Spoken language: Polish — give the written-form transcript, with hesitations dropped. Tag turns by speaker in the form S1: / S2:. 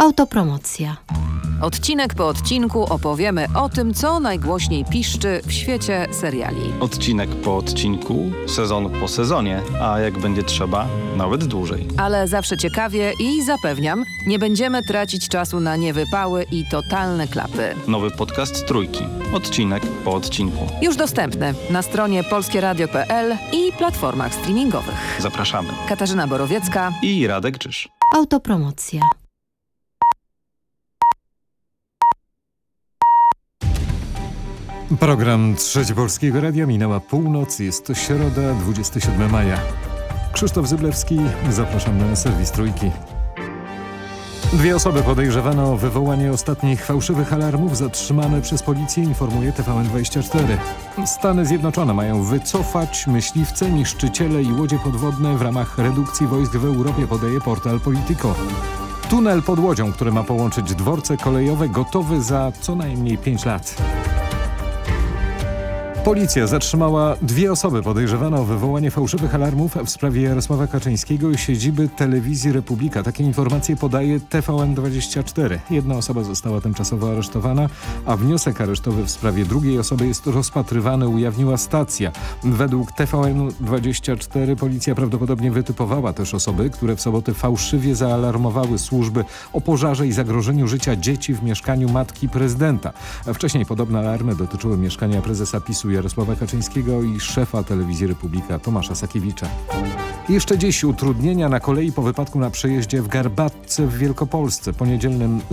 S1: Autopromocja.
S2: Odcinek po odcinku opowiemy o tym, co najgłośniej piszczy w świecie seriali.
S3: Odcinek po odcinku, sezon po sezonie, a jak będzie trzeba, nawet dłużej.
S2: Ale zawsze ciekawie i zapewniam, nie będziemy tracić czasu na niewypały i totalne klapy.
S3: Nowy podcast Trójki. Odcinek po odcinku.
S2: Już dostępny na stronie polskieradio.pl i platformach streamingowych.
S3: Zapraszamy.
S2: Katarzyna Borowiecka
S3: I Radek Czyż.
S1: Autopromocja.
S4: Program Trzeci Polskiego Radia, minęła północ, jest to środa, 27 maja. Krzysztof Zyblewski, zapraszam na serwis Trójki. 2 osoby podejrzewane o wywołanie ostatnich fałszywych alarmów zatrzymane przez policję, informuje TVN24. Stany Zjednoczone mają wycofać myśliwce, niszczyciele i łodzie podwodne w ramach redukcji wojsk w Europie, podaje portal Politico. Tunel pod Łodzią, który ma połączyć dworce kolejowe, gotowy za co najmniej 5 lat. Policja zatrzymała 2 osoby podejrzewane o wywołanie fałszywych alarmów w sprawie Jarosława Kaczyńskiego i siedziby Telewizji Republika. Takie informacje podaje TVN24. 1 osoba została tymczasowo aresztowana, a wniosek aresztowy w sprawie drugiej osoby jest rozpatrywany, ujawniła stacja. Według TVN24 policja prawdopodobnie wytypowała też osoby, które w sobotę fałszywie zaalarmowały służby o pożarze i zagrożeniu życia dzieci w mieszkaniu matki prezydenta. Wcześniej podobne alarmy dotyczyły mieszkania prezesa PiS-u Jarosława Kaczyńskiego i szefa Telewizji Republika Tomasza Sakiewicza. Jeszcze dziś utrudnienia na kolei po wypadku na przejeździe w Garbatce w Wielkopolsce. Po niedzielnym